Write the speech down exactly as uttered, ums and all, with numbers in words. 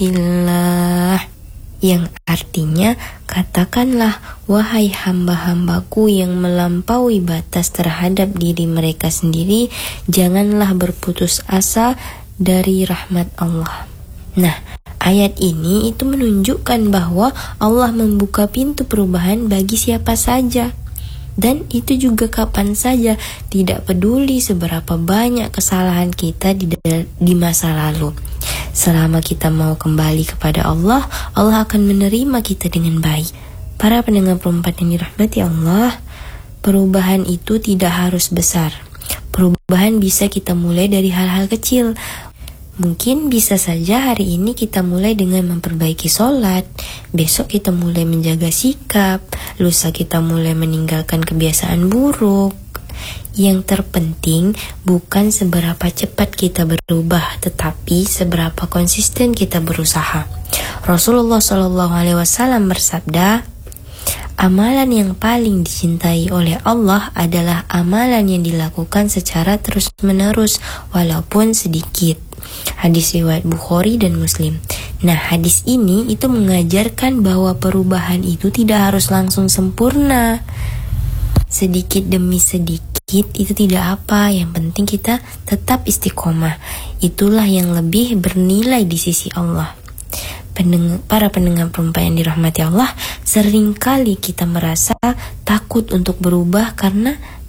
ta'atillah, yang artinya katakanlah wahai hamba-hambaku yang melampaui batas terhadap diri mereka sendiri, janganlah berputus asa dari rahmat Allah. Nah, ayat ini itu menunjukkan bahwa Allah membuka pintu perubahan bagi siapa saja. Dan itu juga kapan saja, tidak peduli seberapa banyak kesalahan kita di, di masa lalu. Selama kita mau kembali kepada Allah, Allah akan menerima kita dengan baik. Para pendengar perempat yang dirahmati Allah, perubahan itu tidak harus besar. Perubahan bisa kita mulai dari hal-hal kecil. Mungkin bisa saja hari ini kita mulai dengan memperbaiki sholat, besok kita mulai menjaga sikap, lusa kita mulai meninggalkan kebiasaan buruk. Yang terpenting bukan seberapa cepat kita berubah, tetapi seberapa konsisten kita berusaha. Rasulullah shallallahu alaihi wasallam bersabda, amalan yang paling dicintai oleh Allah adalah amalan yang dilakukan secara terus-menerus walaupun sedikit. Hadis riwayat Bukhari dan Muslim. Nah, hadis ini itu mengajarkan bahwa perubahan itu tidak harus langsung sempurna. Sedikit demi sedikit itu tidak apa, yang penting kita tetap istiqomah. Itulah yang lebih bernilai di sisi Allah. Pendengar, para pendengar perempuan yang dirahmati Allah, seringkali kita merasa takut untuk berubah karena